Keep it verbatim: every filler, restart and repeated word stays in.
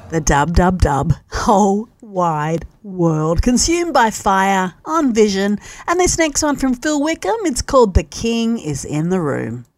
The Dub Dub Dub, whole wide world, consumed by fire on Vision. And this next one from Phil Wickham, it's called The King is in the Room.